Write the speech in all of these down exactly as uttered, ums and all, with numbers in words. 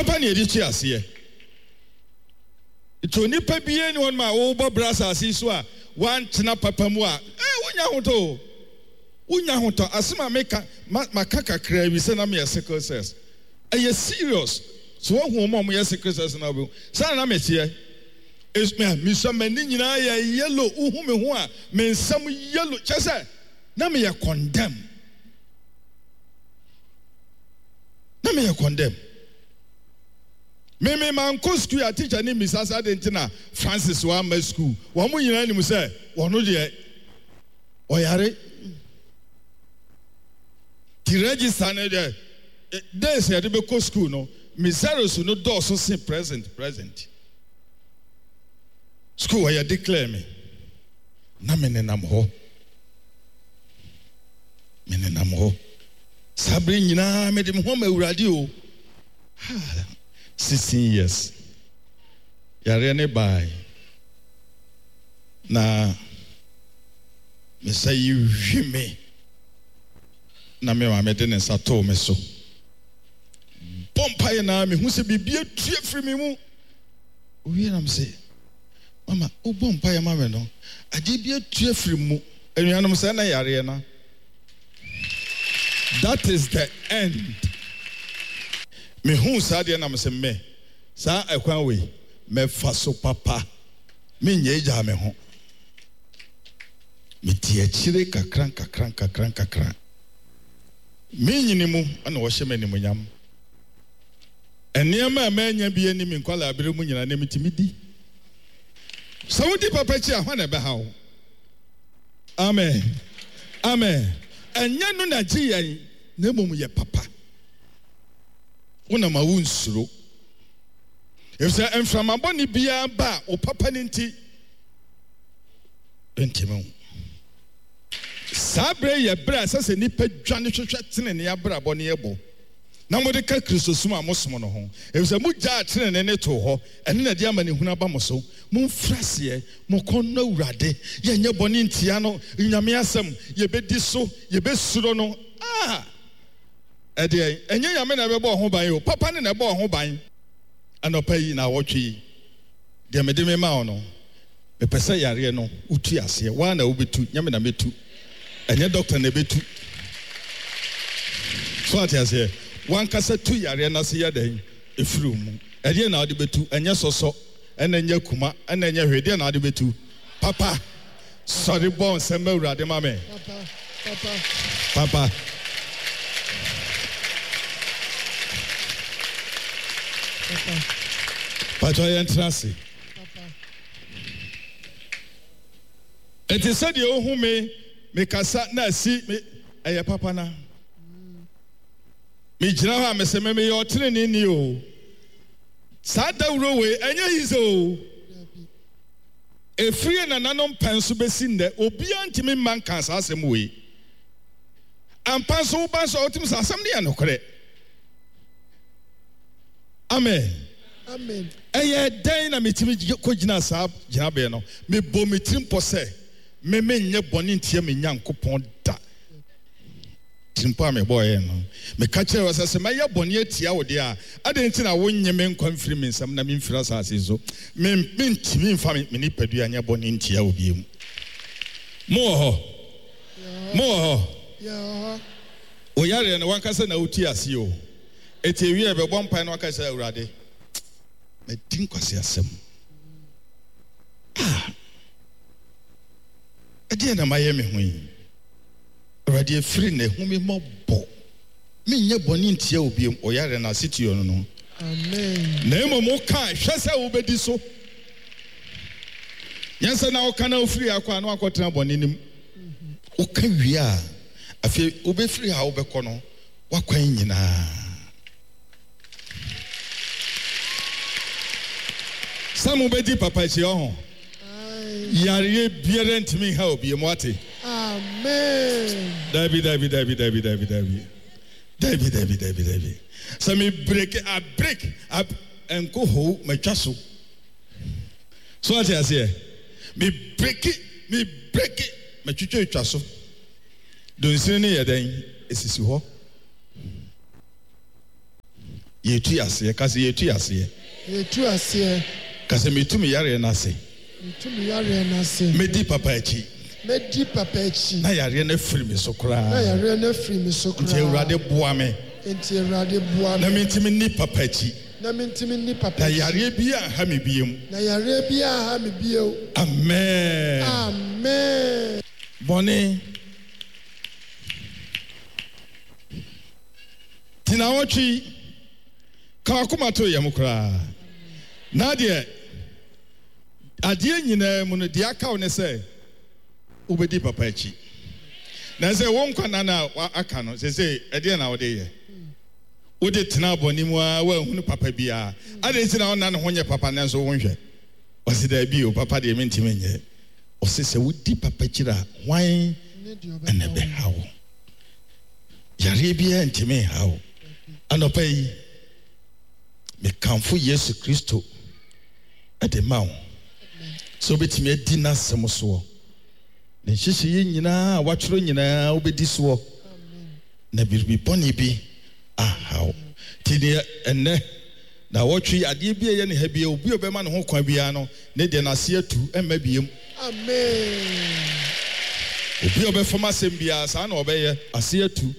papa ne edi chi ase to nipa bie ne won ma wo bo brasa ase so a wan tena papa mu a eh wonya hoto wonya hoto asema meka maka kakra wi se na me sickle cells eh serious so wo hu mo mo sickle cells na obi sa na me tie is me me so mani nyina ya yellow uhu me ho a me nsam yellow chese na me ya condemn na me ya condemn me me man ko school ya teacher ni misasa dentina Francis wa ma school wo mo nyina ni mu se wo no de oyare ti register na de dey say de be ko school no me zero so no do so say present present school where you declare me na me nenam ho me nenam ho sabre nyina me de ho ma urade o sixteen years yare ne bai na me say you me na me wa me de nsa to me so pompa na me hu se bibie tue firi me mu owie na me say mama o pompa ya mama no ade bia tue firi mu anuanom say na yare na that is the end me hu sa de na me say me sa akwan we me fa so papa me nye ja me ho me tie chire kakran kakran kakran kakran me nyini mu ana wo hye me ni munyam eniema ma anya bi ani me nkwala abere mu nyina na mitimi di so wodi papa chi a ho na be ha wo amen amen enya no na ji yan na mom ye papa wona ma wo nsuro efse enframa boni bia ba o papa ni nti entime sabre ye bra sase nipa dwane hwehwe tene ne ya bra boni ye bo na mo de ka Kristo sum a mo som no ho efse mu gya tene ne ne to ho ene na de ama ne huna ba mo so mo mfrase mo kon na urade ye nye boni ntia no nyame asem ye bedi so ye besuro no ah ede enye nyame na be bo ho ban o papa ne na bo ho ban anopa yi na wotwe de me de me ma ono me pese yare no utu ase wa na obetu nyame na metu enye doctor na betu so atiase wan kasa tu yare na se yadan efuru mu ede na ode betu enye soso ena enye kuma ena enye hwede na ode betu papa sorry bon semba urade mame papa papa papa papa pato yen trase papa enti said ye ohu me me kasa na si me eye papa na me gina ha me se me me yo trene ni o sa dawro we enye hizo efrie na nanom panso besi nde obi antimi man kan sa asem we ampanso ba so otim sa asem ne anokre amen amen eye den na metimi ko gina sa gina be no me bo metim pose me me nye boni ntie me nyankopon da timpa me boy no me ka kire wasa se me ye boni atia wo de a ade nti na wonye me nkwan firi me nsam na me mfira sa ase zo me me ntimi mfa me ni padua nya boni ntia wo biem mo ho mo ho ya o yare na wankasa na uti ase o eti ewie be bon pai na wakasa awurade me tin kwase asem ah ade na maye me hu awurade efiri na hu me mobo me nye boni ntia obiem o yare na sitio no no amen na emo mo ka hwese wo bedi so yansa na o kana ofiri akwa na akotena boni nim o ka wi a afi obefiri ha obekọ no wakwan nyina samu bedi papa chi ho yare biere ntimi ha obi moate amen david david david david david david david david david david so me break a break up and go ho my chaso so what I say me break it me break it me twitwa twaso don sin ne yeden esisi ho Yetu ase, kase yetu ase. Yetu ase. Kase metu me yare na ase. Metu me yare na ase. Medi papa echi. Medi papa echi. Na yare na free me so kra. Na yare na free me so kra. Nti Ewurade boa me. Nti Ewurade boa me. Na me ntimi ni papa echi. Na me ntimi ni papa Na echi. yare bia ha me biem. Na yare bia ha me bio. Amen. Amen. Boni. Tina wochi ka akoma to yam kra. Na de ade nyina mu no de aka wo ne se ubedi papa echi. Na se won kwana na aka no se se ede na wo de ye. Wo de tina boni mu a wa hunu papa bia. Ade tina wo na ne ho nye papa ne so wo nhwe. O se da bi o papa de me ntime nye. O se se wo di papa chira hwan ene be hawo. Yare bia ntime hawo. Anopa yi me kamfo Yesu Kristo ade mawo. So betimi adi na sem so. Ne hihye nyina watworo nyina obedi so. Na birbi boni bi ahaw. Tini enne na wotwe ade bi ye ne ha bi obi obema ne ho kwa bia no ne de na se atu emma biem. Amen. Obi obefoma sem bia sa na obeye ase atu.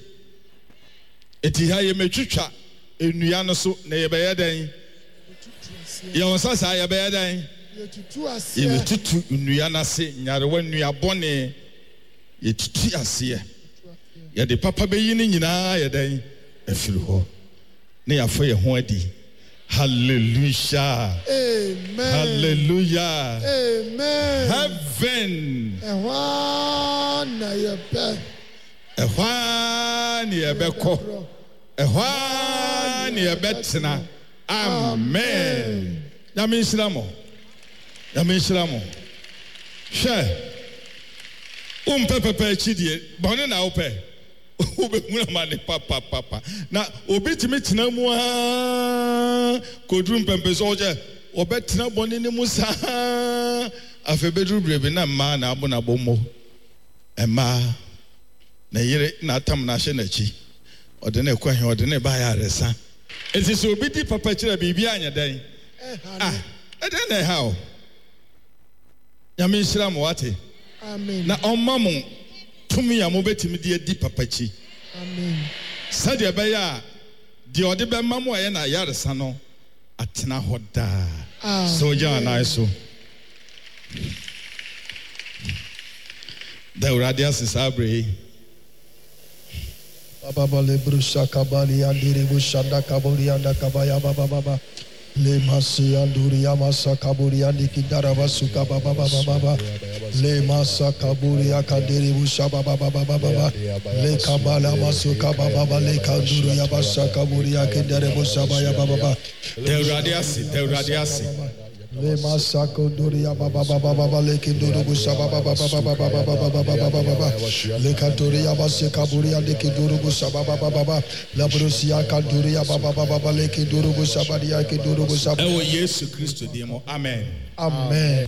Eti ha ye metwitwa enua no so na ye beye den. Ye onsa sa ye beye den. Ye tutu ase. Ye tutu enua na se nyarewa enua bone ye tutu ase. Ye de papa beyi ni nyina ye den afiri ho. Ne ya fo ye ho adi. Hallelujah. Amen. Hallelujah. Amen. Heaven. Ehwa na ye be. Ehwa ni ye be ko. Ehwa ni ye be tena. Amen. Nyame nhyiramo. Nyame nhyiramo. Hwe. Umpe pepe chidie. Bone na upe. Ube muna mane papa papa. Na obi timi tena mu a kodru mpempe so oje. Obe tena bone ni mu sa. Afe bedru brebe na ma na abo na bomo. Ema na yire na tam na hye na chi. Ode na kwa he ode na ba ya resa. Enti so obi di papa kira bibia anya dan. Ah, ede na ha o. Nyame nhyira mo wate. Amen. Na omma tumi ya mo betimi di adi papa chi. Amen. Sade be ya de ode be ma mo ye na yaresa no atena hoda. So ja na so. Da uradia sisabre. Baba le brusha kabali andiri bushanda kaburi anda kabaya baba baba le masi anduri amasa kaburi andi kidara basuka baba baba baba le masa kaburi akadiri busha baba baba baba le kabala masuka baba baba le kanduri amasa kaburi akidara busha baba baba Da uradia si da uradia si le masa konduri baba baba baba le kinduru busha baba baba baba baba baba baba le kanduri amasa kaburi andi kiduru busha baba baba la brusia kanduri baba baba le kinduru busha baba ya kinduru busha ewo Yesu Kristo dimo. Amen. Amen.